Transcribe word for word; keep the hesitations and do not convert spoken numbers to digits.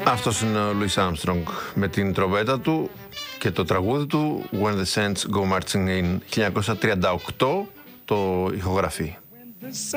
Αυτός είναι ο Louis Armstrong με την τρομπέτα του και το τραγούδι του When the Saints Go Marching In. χίλια εννιακόσια τριάντα οκτώ το ηχογραφεί.